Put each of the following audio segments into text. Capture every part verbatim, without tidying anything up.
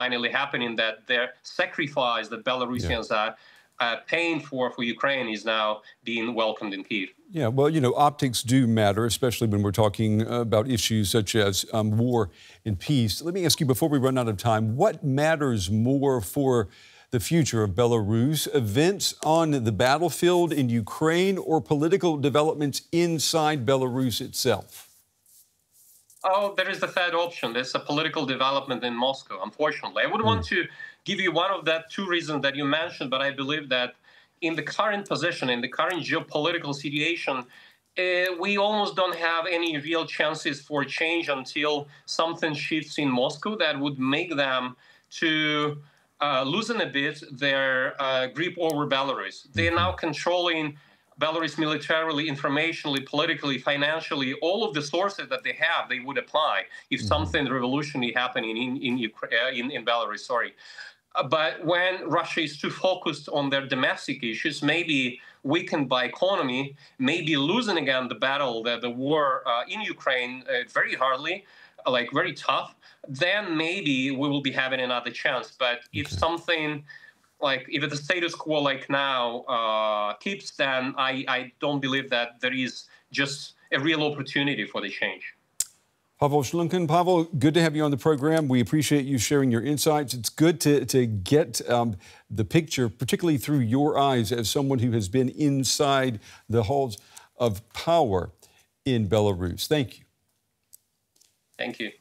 finally happening, that their sacrifice that Belarusians yeah. are uh, paying for for Ukraine is now being welcomed in Kyiv. Yeah, well, you know, optics do matter, especially when we're talking about issues such as um, war and peace. Let me ask you, before we run out of time, what matters more for the future of Belarus? Events on the battlefield in Ukraine or political developments inside Belarus itself? Oh, there is the third option. There's a political development in Moscow, unfortunately. I would mm. want to give you one of the two reasons that you mentioned, but I believe that in the current position, in the current geopolitical situation, uh, we almost don't have any real chances for change until something shifts in Moscow that would make them to uh, loosen a bit their uh, grip over Belarus. They're now controlling Belarus militarily, informationally, politically, financially. All of the sources that they have, they would apply if mm-hmm. something revolutionary happening in in, Ukraine, uh, in in Belarus. Sorry, uh, but when Russia is too focused on their domestic issues, maybe weakened by economy, maybe losing again the battle, the the war uh, in Ukraine uh, very hardly, uh, like very tough. Then maybe we will be having another chance. But if okay. something like if the status quo like now uh, keeps, then I, I don't believe that there is just a real opportunity for the change. Pavel Slunkin. Pavel, good to have you on the program. We appreciate you sharing your insights. It's good to, to get um, the picture, particularly through your eyes as someone who has been inside the halls of power in Belarus. Thank you. Thank you.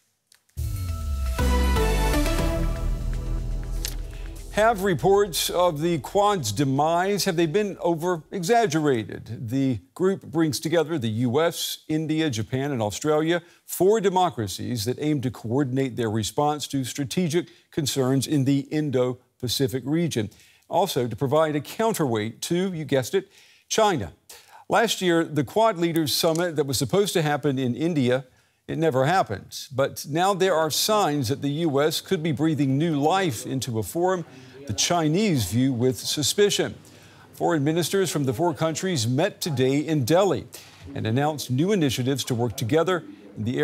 Have reports of the Quad's demise, have they been over-exaggerated? The group brings together the U S, India, Japan, and Australia, four democracies that aim to coordinate their response to strategic concerns in the Indo-Pacific region. Also, to provide a counterweight to, you guessed it, China. Last year, the Quad Leaders Summit that was supposed to happen in India, it never happened. But now there are signs that the U S could be breathing new life into a forum the Chinese view with suspicion. Foreign ministers from the four countries met today in Delhi and announced new initiatives to work together in the area.